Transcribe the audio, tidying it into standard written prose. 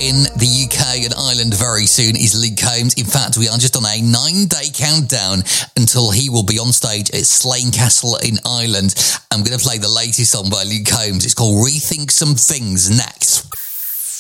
in the UK and Ireland very soon is Luke Combs. In fact, we are just on a 9-day countdown until he will be on stage at Slane Castle in Ireland. I'm going to play the latest song by Luke Combs. It's called Rethink Some Things next.